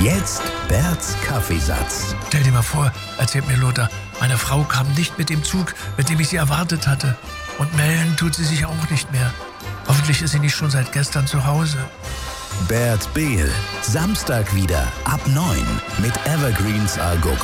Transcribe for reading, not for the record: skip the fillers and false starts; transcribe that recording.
Jetzt Berts Kaffeesatz. Stell dir mal vor, erzählt mir Lothar, meine Frau kam nicht mit dem Zug, mit dem ich sie erwartet hatte. Und melden tut sie sich auch nicht mehr. Hoffentlich ist sie nicht schon seit gestern zu Hause. Bert Behl, Samstag wieder ab 9 mit Evergreens Argo.